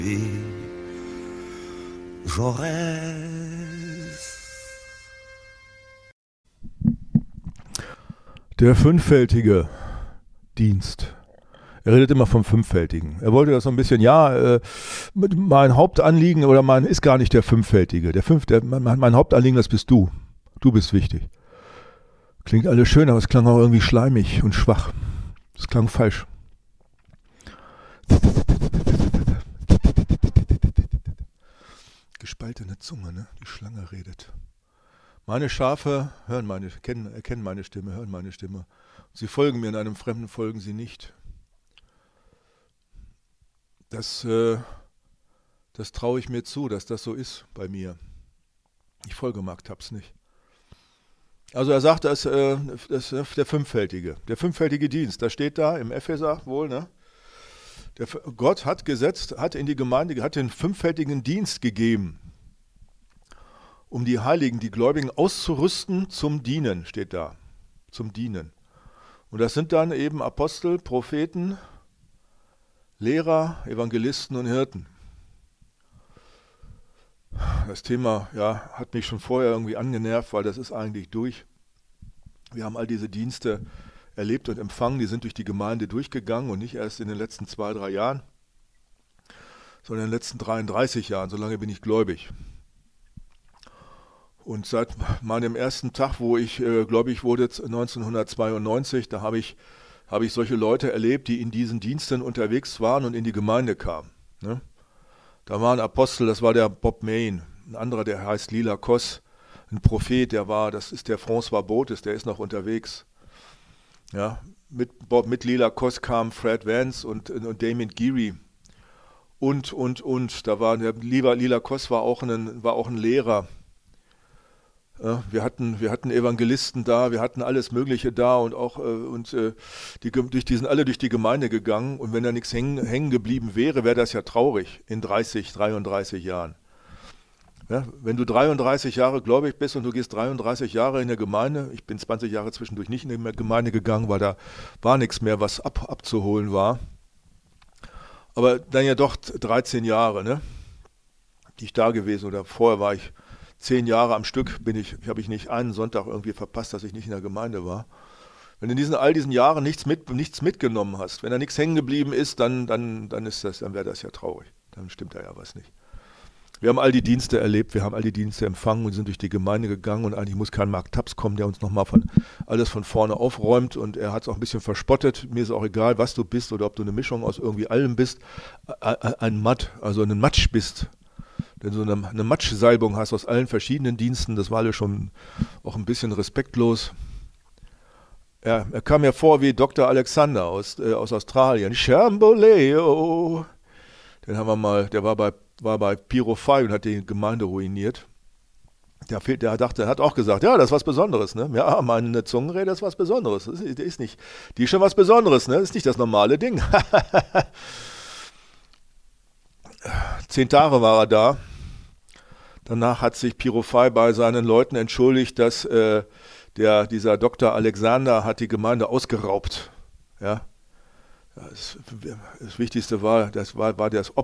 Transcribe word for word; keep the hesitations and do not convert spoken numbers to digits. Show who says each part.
Speaker 1: Der fünffältige Dienst. Er redet immer vom Fünffältigen. Er wollte das so ein bisschen, ja, äh, mein Hauptanliegen oder mein ist gar nicht der Fünffältige. Der Fünf, der, mein, mein Hauptanliegen, das bist du. Du bist wichtig. Klingt alles schön, aber es klang auch irgendwie schleimig und schwach. Es klang falsch. Gespaltene Zunge, ne? Die Schlange redet. Meine Schafe hören meine, kennen, erkennen meine Stimme, hören meine Stimme. Sie folgen mir, in einem Fremden folgen sie nicht. Das, äh, das traue ich mir zu, dass das so ist bei mir. Ich folge Mark Taps nicht. Also er sagt, dass, äh, das, der fünffältige, der fünffältige Dienst, das steht da im Epheser wohl, ne? Der, Gott hat gesetzt, hat in die Gemeinde, hat den fünffältigen Dienst gegeben, um die Heiligen, die Gläubigen auszurüsten zum Dienen, steht da, zum Dienen. Und das sind dann eben Apostel, Propheten, Lehrer, Evangelisten und Hirten. Das Thema ja, hat mich schon vorher irgendwie angenervt, weil das ist eigentlich durch. Wir haben all diese Dienste erlebt und empfangen, die sind durch die Gemeinde durchgegangen und nicht erst in den letzten zwei, drei Jahren, sondern in den letzten dreiunddreißig Jahren, so lange bin ich gläubig. Und seit meinem ersten Tag, wo ich äh, gläubig wurde, neunzehnhundertzweiundneunzig, da habe ich, hab ich solche Leute erlebt, die in diesen Diensten unterwegs waren und in die Gemeinde kamen. Ne? Da war ein Apostel, das war der Bob Main, ein anderer, der heißt Lila Koss, ein Prophet, der war, das ist der François Botes, der ist noch unterwegs. Ja, mit, Bob, mit Lila Koss kamen Fred Vance und, und Damon Geary und, und, und. Da war der Lila, Lila Koss war auch ein, war auch ein Lehrer. Ja, wir hatten, wir hatten Evangelisten da, wir hatten alles Mögliche da und auch äh, und äh, die, durch, die sind alle durch die Gemeinde gegangen und wenn da nichts hängen, hängen geblieben wäre, wäre das ja traurig in dreißig, dreiunddreißig Jahren. Ja, wenn du dreiunddreißig Jahre gläubig bist und du gehst dreiunddreißig Jahre in der Gemeinde, ich bin zwanzig Jahre zwischendurch nicht in die Gemeinde gegangen, weil da war nichts mehr, was ab, abzuholen war. Aber dann ja doch dreizehn Jahre, ne, die ich da gewesen oder vorher war ich zehn Jahre am Stück, bin ich, habe ich nicht einen Sonntag irgendwie verpasst, dass ich nicht in der Gemeinde war. Wenn du in diesen, all diesen Jahren nichts, mit, nichts mitgenommen hast, wenn da nichts hängen geblieben ist, dann, dann, dann, ist das, dann wäre das ja traurig. Dann stimmt da ja was nicht. Wir haben all die Dienste erlebt, wir haben all die Dienste empfangen und sind durch die Gemeinde gegangen und eigentlich muss kein Mark Taps kommen, der uns nochmal von, alles von vorne aufräumt und er hat es auch ein bisschen verspottet. Mir ist auch egal, was du bist oder ob du eine Mischung aus irgendwie allem bist, ein Matt, also ein Matsch bist. Wenn du eine, eine Matschsalbung hast aus allen verschiedenen Diensten, das war alles schon auch ein bisschen respektlos. Ja, er kam mir vor wie Doktor Alexander aus, äh, aus Australien. Shamboleo. Den haben wir mal, der war bei, war bei Piro Five und hat die Gemeinde ruiniert. Der, der dachte, er hat auch gesagt, ja, das ist was Besonderes, ne? Ja, meine Zungenrede ist was Besonderes. Das ist, ist nicht, die ist schon was Besonderes, ne? Das ist nicht das normale Ding. Zehn Tage war er da. Danach hat sich Piro Five bei seinen Leuten entschuldigt, dass äh, der, dieser Doktor Alexander hat die Gemeinde ausgeraubt. Ja. Das, das Wichtigste war, das war, war das